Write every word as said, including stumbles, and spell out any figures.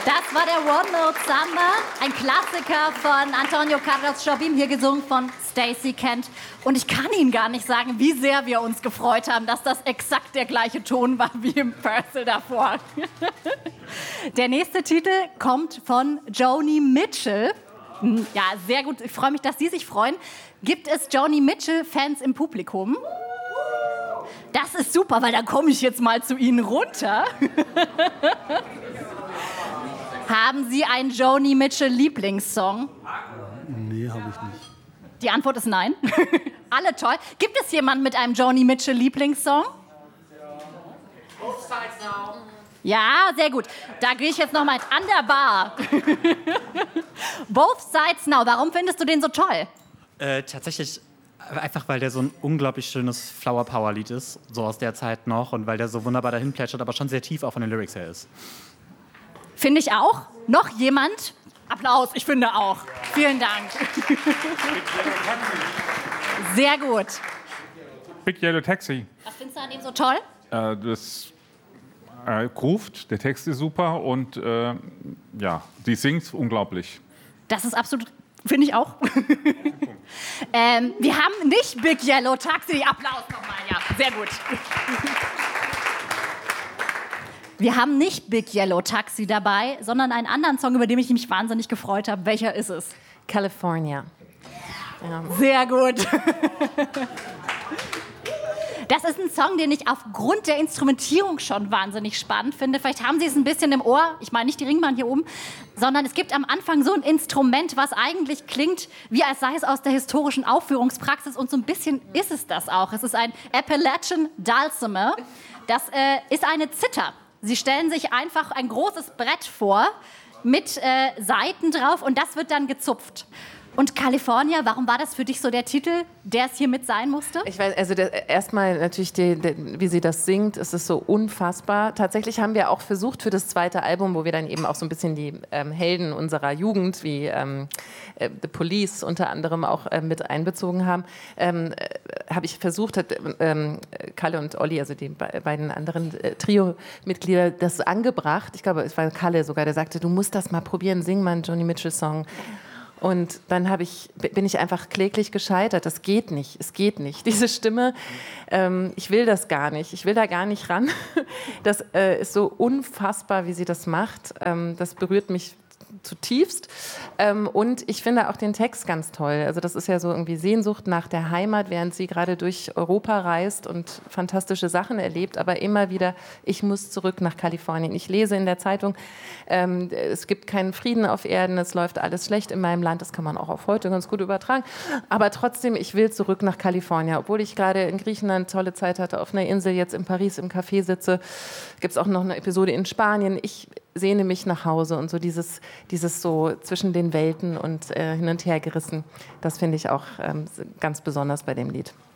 Das war der One Note Samba, ein Klassiker von Antonio Carlos Jobim, hier gesungen von Stacey Kent. Und ich kann Ihnen gar nicht sagen, wie sehr wir uns gefreut haben, dass das exakt der gleiche Ton war wie im Purcell davor. Der nächste Titel kommt von Joni Mitchell. Ja, sehr gut. Ich freue mich, dass Sie sich freuen. Gibt es Joni Mitchell-Fans im Publikum? Das ist super, weil dann komme ich jetzt mal zu Ihnen runter. Haben Sie einen Joni Mitchell-Lieblingssong? Nee, habe ich nicht. Die Antwort ist nein. Alle toll. Gibt es jemanden mit einem Joni Mitchell-Lieblingssong? Both sides now. Ja, sehr gut. Da gehe ich jetzt noch mal an der Bar. Both Sides Now. Warum findest du den so toll? Äh, tatsächlich einfach, weil der so ein unglaublich schönes Flower-Power-Lied ist, so aus der Zeit noch, und weil der so wunderbar dahin plätschert, aber schon sehr tief auch von den Lyrics her ist. Finde ich auch. Noch jemand? Applaus, ich finde auch. Vielen Dank. Sehr gut. Big Yellow Taxi. Was findest du an dem so toll? Äh, das äh, groovt, der Text ist super und äh, ja, sie singt unglaublich. Das ist absolut, finde ich auch. ähm, wir haben nicht Big Yellow Taxi. Applaus nochmal, ja, sehr gut. Wir haben nicht Big Yellow Taxi dabei, sondern einen anderen Song, über den ich mich wahnsinnig gefreut habe. Welcher ist es? California. Ja. Sehr gut. Das ist ein Song, den ich aufgrund der Instrumentierung schon wahnsinnig spannend finde. Vielleicht haben Sie es ein bisschen im Ohr. Ich meine nicht die Ringbahn hier oben, sondern es gibt am Anfang so ein Instrument, was eigentlich klingt, wie als sei es aus der historischen Aufführungspraxis. Und so ein bisschen ist es das auch. Es ist ein Appalachian Dulcimer. Das äh, ist eine Zither. Sie stellen sich einfach ein großes Brett vor mit äh, Saiten drauf und das wird dann gezupft. Und California, warum war das für dich so der Titel, der es hier mit sein musste? Ich weiß, also erstmal natürlich, die, die, wie sie das singt, ist es so unfassbar. Tatsächlich haben wir auch versucht für das zweite Album, wo wir dann eben auch so ein bisschen die ähm, Helden unserer Jugend, wie ähm, äh, The Police unter anderem auch äh, mit einbezogen haben, ähm, äh, habe ich versucht, hat, ähm, Kalle und Olli, also die be beiden anderen äh, Trio-Mitglieder, das angebracht. Ich glaube, es war Kalle sogar, der sagte, du musst das mal probieren, sing mal einen Joni Mitchell-Song. Und dann habe ich, bin ich einfach kläglich gescheitert. Das geht nicht, es geht nicht. Diese Stimme, ähm, ich will das gar nicht, ich will da gar nicht ran. Das äh, ist so unfassbar, wie sie das macht. Ähm, das berührt mich zutiefst. Ähm, und ich finde auch den Text ganz toll. Also das ist ja so irgendwie Sehnsucht nach der Heimat, während sie gerade durch Europa reist und fantastische Sachen erlebt, aber immer wieder, ich muss zurück nach Kalifornien. Ich lese in der Zeitung, ähm, es gibt keinen Frieden auf Erden, es läuft alles schlecht in meinem Land, das kann man auch auf heute ganz gut übertragen, aber trotzdem, ich will zurück nach Kalifornien, obwohl ich gerade in Griechenland tolle Zeit hatte, auf einer Insel, jetzt in Paris im Café sitze, gibt es auch noch eine Episode in Spanien. Ich sehne mich nach Hause und so dieses, dieses so zwischen den Welten und äh, hin und her gerissen, das finde ich auch ähm, ganz besonders bei dem Lied.